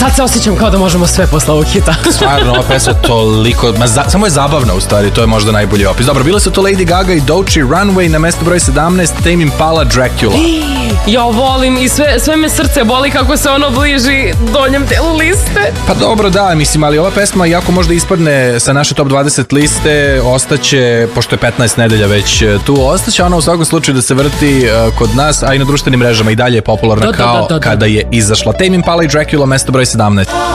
Sad se osjećam kao da možemo sve posle ovog hita. Stvarno, ova pesma je toliko... samo je zabavna u stvari, to je možda najbolji opis. Dobro, bile su to Lady Gaga i Doechii, Runway, na mesto broj 17, Tame Impala, Dracula. Ja volim i sve me srce boli kako se ono bliži donjem delu liste. Pa dobro, da, mislim, ali ova pesma, iako možda ispadne sa naše top 20 liste, ostaće, pošto je 15 nedelja već tu, ostaće ona u svakom slučaju da se vrti kod nas, a i na društvenim mrežama i dalje je popularna kao kada je izašla. Tame Impala i Dracula, mesto broj 17.